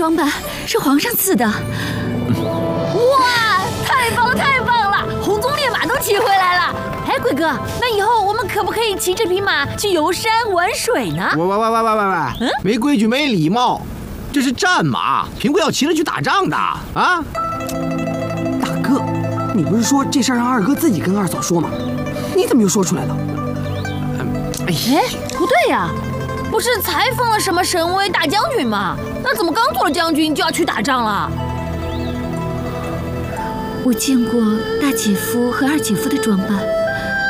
装扮是皇上赐的。 哇，太棒了，太棒了！红鬃烈马都骑回来了。哎，贵哥，那以后我们可不可以骑这匹马去游山玩水呢？ 喂，没规矩没礼貌，这是战马，平贵要骑着去打仗的啊！ 大哥，你不是说这事儿让二哥自己跟二嫂说吗？你怎么又说出来了？ 哎，不对呀，不是才封了什么神威大将军吗？那怎么刚做了将军就要去打仗了？ 我见过大姐夫和二姐夫的装扮，